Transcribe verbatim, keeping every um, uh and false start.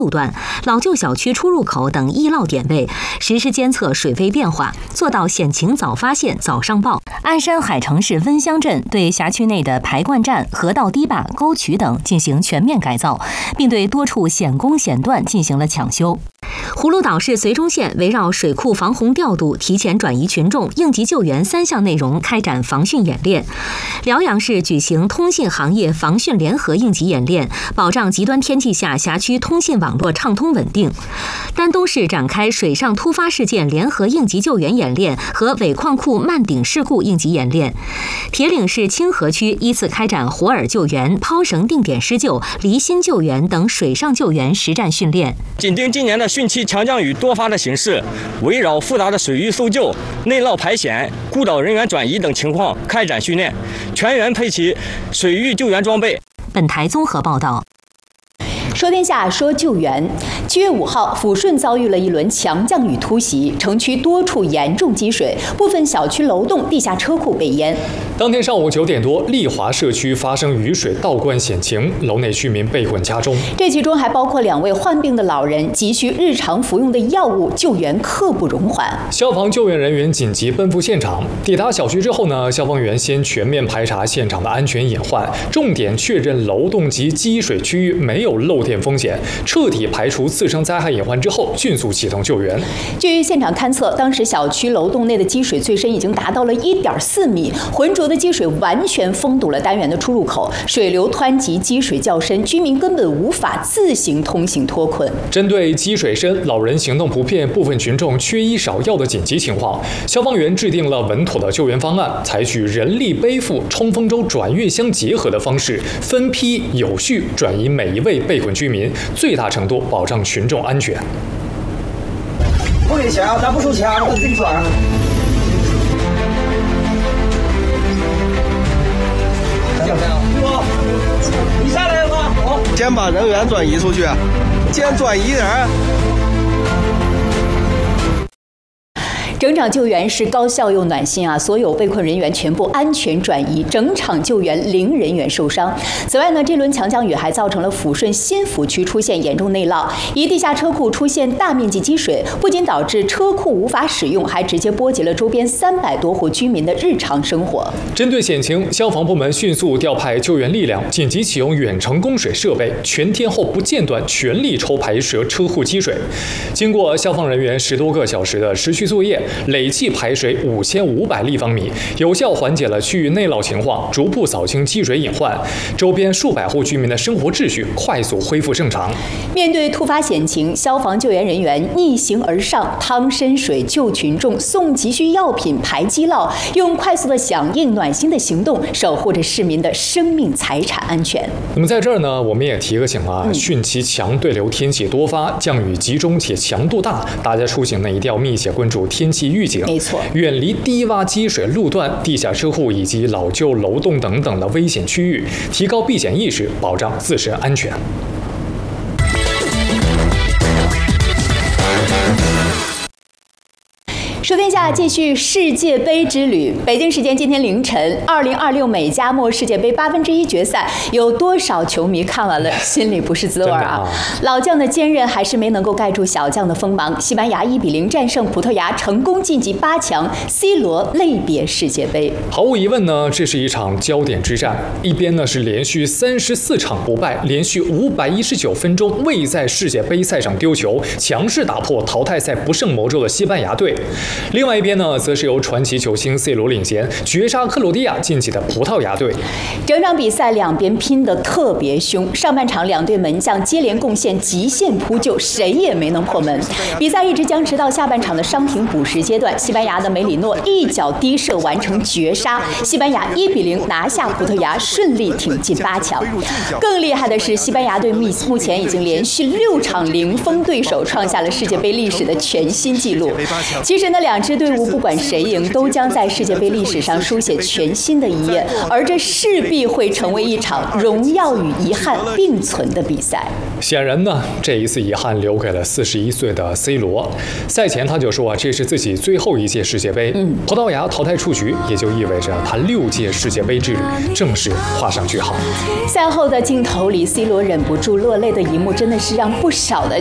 路段、老旧小区出入口等易涝点位，实时监测水位变化，做到险情早发现、早上报。鞍山海城市温乡镇对辖区内的排灌站、河道堤坝、沟渠等进行全面改造，并对多处险工险段进行了抢修。葫芦岛市绥中县围绕水库防洪调度、提前转移群众、应急救援三项内容开展防汛演练。辽阳市举行通信行业防汛联合应急演练，保障极端天气下辖区通信网络畅通稳定。丹东市展开水上突发事件联合应急救援演练和尾矿库漫顶事故应急演练。铁岭市清河区依次开展活饵救援、抛绳定点施救、离心救援等水上救援实战训练。 紧盯今年的汛期强降雨多发的形势，围绕复杂的水域搜救、内涝排险、孤岛人员转移等情况开展训练，全员配齐水域救援装备。 本台综合报道。 说天下，说救援。七月五号，抚顺遭遇了一轮强降雨突袭，城区多处严重积水，部分小区楼栋、地下车库被淹。 当天上午九点多，丽华社区发生雨水倒灌险情，楼内居民被困家中。 这其中还包括两位患病的老人，急需日常服用的药物，救援刻不容缓。 消防救援人员紧急奔赴现场。抵达小区之后呢，消防员先全面排查现场的安全隐患，重点确认楼栋及积水区域没有漏电风险，彻底排除次生灾害隐患之后，迅速启动救援。 据现场勘测，当时小区楼栋内的积水最深已经达到了一点四米，浑浊的积水完全封堵了单元的出入口，水流湍急，积水较深，居民根本无法自行通行脱困。 针对积水深、老人行动不便、部分群众缺医少药的紧急情况，消防员制定了稳妥的救援方案，采取人力背负、冲锋舟转运相结合的方式，分批有序转移每一位被困居民，最大程度保障群众安全。 不给钱，咱不收钱，我自己转上。哥，你下来了吗？好，先把人员转移出去，先转移人。 整场救援是高效又暖心啊！所有被困人员全部安全转移，整场救援零人员受伤。此外呢，这轮强降雨还造成了抚顺新抚区出现严重内涝，一地下车库出现大面积积水，不仅导致车库无法使用，还直接波及了周边三百多户居民的日常生活。 针对险情，消防部门迅速调派救援力量，紧急启用远程供水设备，全天候不间断全力抽排蛇车库积水。经过消防人员十多个小时的持续作业，累计排水五千五百立方米，有效缓解了区域内涝情况，逐步扫清积水隐患，周边数百户居民的生活秩序快速恢复正常。 面对突发险情，消防救援人员逆行而上，趟深水救群众，送急需药品，排积涝，用快速的响应、暖心的行动，守护着市民的生命财产安全。 那么在这儿呢，我们也提个醒啊， 嗯、 汛期强对流天气多发，降雨集中且强度大，大家出行呢一定要密切关注天气预警。 没错， 远离低洼积水路段、地下车库以及老旧楼栋等等的危险区域，提高避险意识，保障自身安全。 说天下继续世界杯之旅。北京时间今天凌晨，二零二六美加墨世界杯八分之一决赛，有多少球迷看完了心里不是滋味啊？啊老将的坚韧还是没能够盖住小将的锋芒。西班牙一比零战胜葡萄牙，成功晋级八强 ，C 罗泪别世界杯。 毫无疑问呢，这是一场焦点之战。一边呢是连续三十四场不败，连续五百一十九分钟未在世界杯赛上丢球，强势打破淘汰赛不胜魔咒的西班牙队。另外一边呢，则是由传奇球星 C 罗领衔，绝杀克罗地亚晋级的葡萄牙队。 整场比赛两边拼得特别凶，上半场两队门将接连贡献极限扑救，谁也没能破门。比赛一直僵持到下半场的伤停补时阶段，西班牙的梅里诺一脚低射完成绝杀，西班牙一比零拿下葡萄牙，顺利挺进八强。更厉害的是，西班牙队目前已经连续六场零封对手，创下了世界杯历史的全新纪录。其实呢， 两支队伍不管谁赢，都将在世界杯历史上书写全新的一页，而这势必会成为一场荣耀与遗憾并存的比赛。 显然呢，这一次遗憾留给了四十一岁的 C 罗。赛前他就说啊，这是自己最后一届世界杯。嗯，葡萄牙淘汰出局，也就意味着他六届世界杯之旅正式画上句号。 赛后的镜头里 ，C 罗忍不住落泪的一幕，真的是让不少的